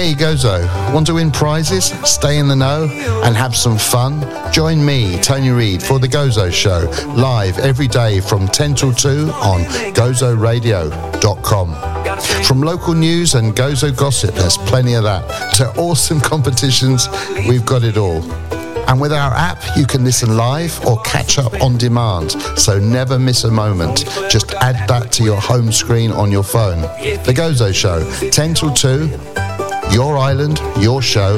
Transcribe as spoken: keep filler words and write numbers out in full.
Hey Gozo, want to win prizes, stay in the know and have some fun? Join me, Tony Reid, for The Gozo Show, live every day from ten till two on gozo radio dot com. From local news and Gozo gossip, there's plenty of that, to awesome competitions, we've got it all. And with our app, you can listen live or catch up on demand, so never miss a moment. Just add that to your home screen on your phone. The Gozo Show, ten till two, your island, your show,